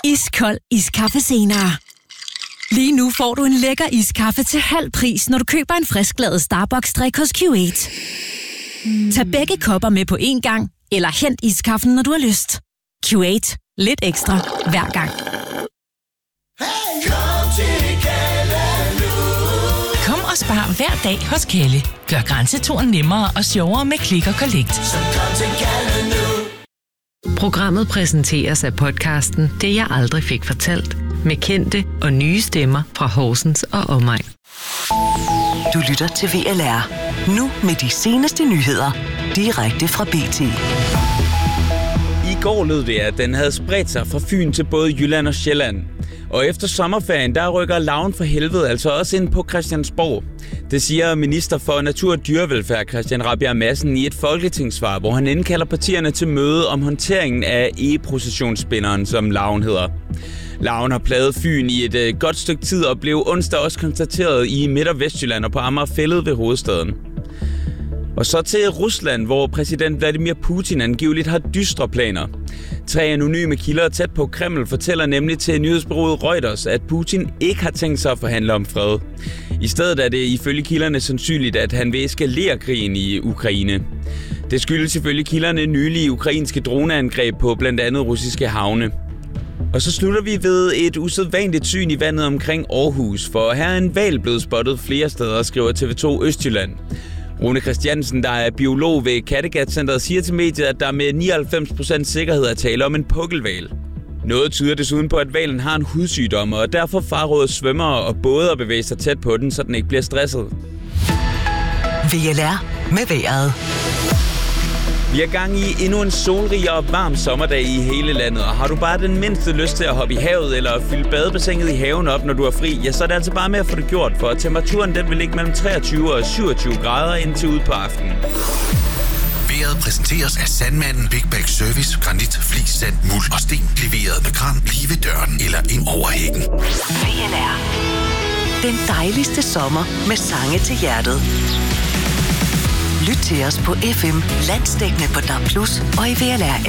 Iskold iskaffe senere. Lige nu får du en lækker iskaffe til halv pris, når du køber en frisklavet Starbucks-drik hos Q8. Tag begge kopper med på én gang, eller hent iskaffen, når du har lyst. Q8. Lidt ekstra hver gang. Kom og spar hver dag hos Kelle. Gør grænseturen nemmere og sjovere med Click & Collect. Programmet præsenteres af podcasten Det jeg aldrig fik fortalt, med kendte og nye stemmer fra Horsens og omegn. Du lytter til VLR. Nu med de seneste nyheder. Direkte fra BT. I går lød det, at den havde spredt sig fra Fyn til både Jylland og Sjælland. Og efter sommerferien, der rykker larven for helvede altså også ind på Christiansborg. Det siger minister for Natur- og Dyrevelfærd Christian Rabjerg Madsen i et folketingssvar, hvor han indkalder partierne til møde om håndteringen af e-processionsspinderen, som larven hedder. Larven har plaget Fyn i et godt stykke tid og blev onsdag også konstateret i Midt- og Vestjylland og på Amagerfælled ved hovedstaden. Og så til Rusland, hvor præsident Vladimir Putin angiveligt har dystre planer. 3 anonyme kilder tæt på Kreml fortæller nemlig til nyhedsbureauet Reuters, at Putin ikke har tænkt sig at forhandle om fred. I stedet er det ifølge kilderne sandsynligt, at han vil eskalere krigen i Ukraine. Det skyldes selvfølgelig kilderne nylige ukrainske droneangreb på blandt andet russiske havne. Og så slutter vi ved et usædvanligt syn i vandet omkring Aarhus, for her er en hval blevet spottet flere steder, skriver TV2 Østjylland. Rune Christiansen, der er biolog ved Kattegat-centret, siger til mediet, at der med 99% sikkerhed er tale om en pukkelhval. Noget tyder desuden på, at hvalen har en hudsygdom, og derfor fraråder svømmere og både at bevæge sig tæt på den, så den ikke bliver stresset. VLR med vejret. Vi er gang i endnu en solrig og varm sommerdag i hele landet, og har du bare den mindste lyst til at hoppe i havet eller fylde badebassinet i haven op, når du er fri, ja, så er det altså bare med at få det gjort, for temperaturen den vil ligge mellem 23 og 27 grader indtil ud på aftenen. Vejret præsenteres af Sandmanden Big Bag Service, granit, flis, sand, muld og sten, leveret med kran lige ved døren eller ind over hækken. VLR. Den dejligste sommer med sange til hjertet. Lyt til os på FM, landsdækkende på DAB+ og i VLR